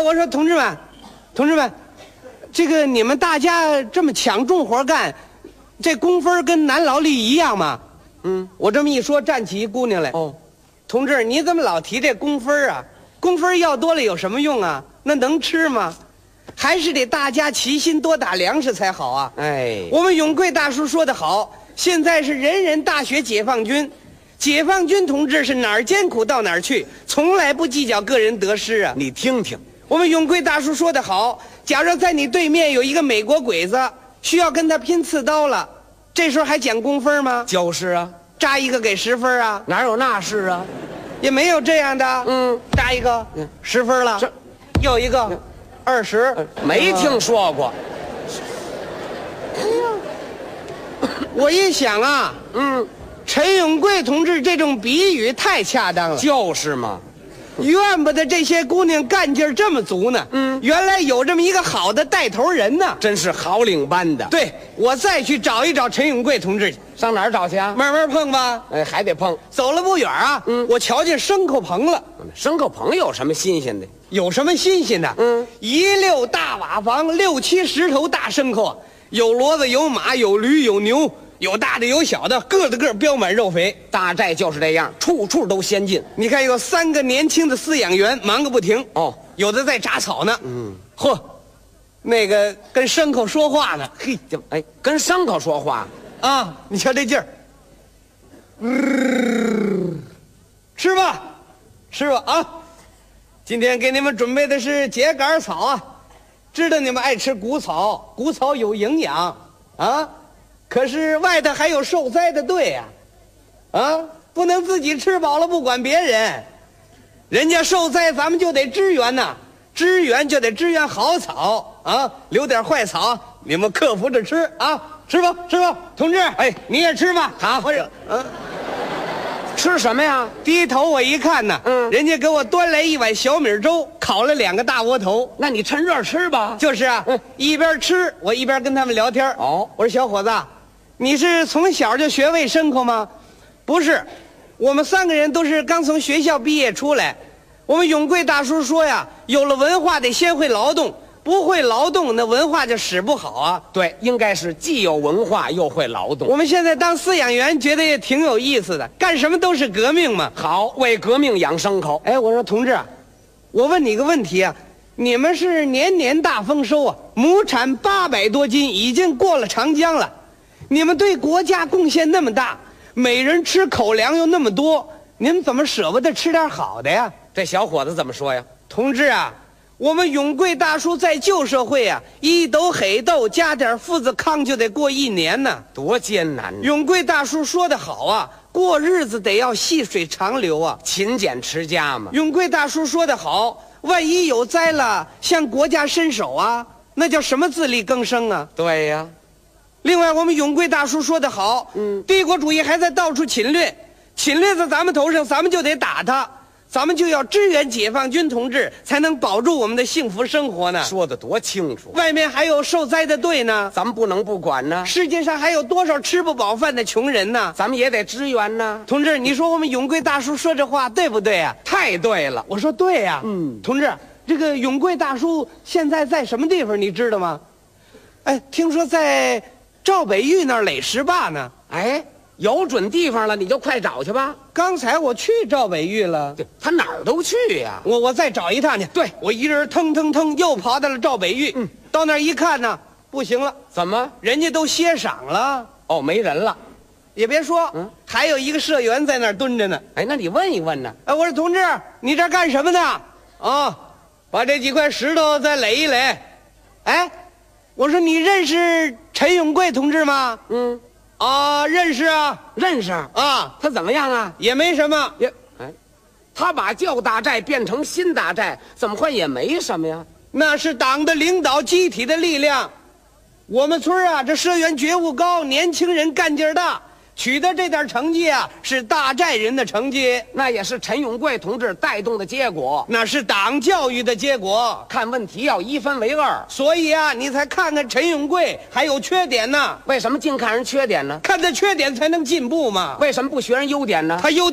我说同志们，这个你们大家这么抢重活干，这工分跟男劳力一样吗？我这么一说，站起一姑娘来。同志，你怎么老提这工分啊？工分要多了有什么用啊？那能吃吗？还是得大家齐心多打粮食才好啊！我们永贵大叔说得好，现在是人人大学解放军，解放军同志是哪儿艰苦到哪儿去，从来不计较个人得失啊！ 你听听， 我们永贵大叔说得好，假如在你对面有一个美国鬼子，需要跟他拼刺刀了，这时候还讲工分吗？ 就是啊， 扎一个给10分啊？ 哪有那事啊？ 也没有这样的。扎一个10分了，又一个20， 没听说过。 我一想啊，陈永贵同志这种比喻太恰当了。 就是嘛， 怨不得这些姑娘干劲儿这么足呢。原来有这么一个好的带头人呢， 真是好领班的。 对，我再去找一找陈永贵同志去。 上哪儿找去啊？ 慢慢碰吧。 还得碰。 走了不远啊，我瞧见牲口棚了。 牲口棚有什么新鲜的？ 有什么新鲜的？一溜大瓦房，6、7、10头大牲口，有骡子，有马，有驴，有牛，有大的，有小的，个子个膘满肉肥。 大寨就是这样，处处都先进。 你看，有3个年轻的饲养员忙个不停。有的在铡草呢。嚯，那个跟牲口说话呢。 嘿，跟牲口说话啊！你瞧这劲儿。吃吧，吃吧啊！今天给你们准备的是秸秆草啊，知道你们爱吃谷草，谷草有营养啊。可是外头还有受灾的队呀，不能自己吃饱了不管别人，人家受灾咱们就得支援呐，支援就得支援好草啊，留点坏草你们克服着吃啊，吃吧吃吧，同志，你也吃吧。 好，吃什么呀？ 低头我一看呢，人家给我端来一碗小米粥，烤了2个大窝头。 那你趁热吃吧。 就是啊，一边吃我一边跟他们聊天。我说小伙子，你是从小就学喂牲口吗？不是，我们3个人都是刚从学校毕业出来。我们永贵大叔说呀，有了文化得先会劳动，不会劳动那文化就使不好啊。 对，应该是既有文化又会劳动。 我们现在当饲养员觉得也挺有意思的，干什么都是革命嘛。 好，为革命养牲口。 我说同志，我问你个问题啊，你们是年年大丰收啊，亩产800多斤，已经过了长江了。你们对国家贡献那么大，每人吃口粮又那么多，你们怎么舍不得吃点好的呀？ 这小伙子怎么说呀？ 同志啊，我们永贵大叔在旧社会啊，一斗黑豆加点父子糠就得过1年呢， 多艰难。 永贵大叔说得好啊，过日子得要细水长流啊， 勤俭持家嘛。 永贵大叔说得好，万一有灾了，向国家伸手啊，那叫什么自力更生啊？ 对呀。 另外，我们永贵大叔说得好，帝国主义还在到处侵略，侵略在咱们头上，咱们就得打他。咱们就要支援解放军同志，才能保住我们的幸福生活呢。 说得多清楚！ 外面还有受灾的队呢， 咱们不能不管呢。 世界上还有多少吃不饱饭的穷人呢？ 咱们也得支援呢。 同志，你说我们永贵大叔说这话对不对啊？ 太对了！ 我说对呀。同志，这个永贵大叔现在在什么地方？你知道吗？听说在赵北峪那儿垒石坝呢。 有准地方了，你就快找去吧。 刚才我去赵北峪了， 他哪儿都去呀。 我再找一趟去。 对， 我一人腾腾腾又跑到了赵北峪。到那儿一看呢，不行了。 怎么？ 人家都歇晌了。 没人了。 也别说，还有一个社员在那儿蹲着呢。 那你问一问呢？ 我说同志，你这干什么呢？把这几块石头再垒一垒。我说你认识陈永贵同志吗？认识啊， 认识啊。他怎么样啊？ 也没什么。 他把旧大寨变成新大寨，怎么会也没什么呀？ 那是党的领导，集体的力量。我们村啊，这社员觉悟高，年轻人干劲儿大，取得这点成绩啊，是大寨人的成绩， 那也是陈永贵同志带动的结果， 那是党教育的结果。 看问题要1分为2， 所以啊，你才看看陈永贵还有缺点呢。 为什么净看人缺点呢？ 看他缺点才能进步嘛。 为什么不学人优点呢？ 他优点